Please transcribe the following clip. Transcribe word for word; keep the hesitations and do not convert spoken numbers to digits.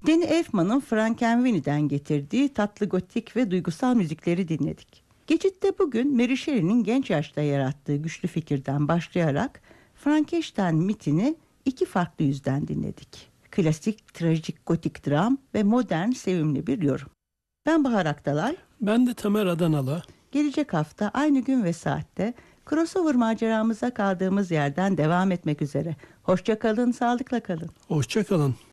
Danny Elfman'ın Frankenweeni'den getirdiği tatlı gotik ve duygusal müzikleri dinledik. Geçitte bugün Mary Shelley'nin genç yaşta yarattığı güçlü fikirden başlayarak Frankenstein mitini iki farklı yüzden dinledik. Klasik, trajik, gotik dram ve modern, sevimli bir yorum. Ben Bahar Aktalay. Ben de Tamer Adanalı. Gelecek hafta aynı gün ve saatte crossover maceramıza kaldığımız yerden devam etmek üzere. Hoşça kalın, sağlıkla kalın. Hoşça kalın.